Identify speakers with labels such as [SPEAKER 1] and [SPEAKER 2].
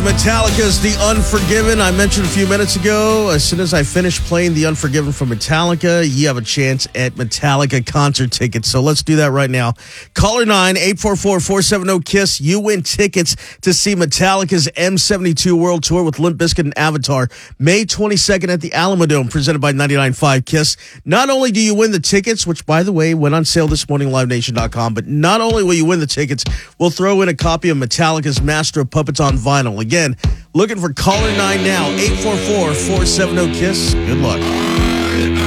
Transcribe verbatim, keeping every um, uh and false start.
[SPEAKER 1] Metallica's The Unforgiven. I mentioned a few minutes ago, as soon as I finish playing The Unforgiven from Metallica, you have a chance at Metallica concert tickets. So let's do that right now. Caller nine, eight four four, four seven zero, KISS. You win tickets to see Metallica's M seventy-two World Tour with Limp Bizkit and Avatar, May twenty-second at the Alamodome, presented by ninety-nine point five KISS. Not only do you win the tickets, which, by the way, went on sale this morning, live nation dot com, but not only will you win the tickets, we'll throw in a copy of Metallica's Master of Puppets on vinyl. Again, looking for caller nine now, eight four four, four seven zero, KISS. Good luck.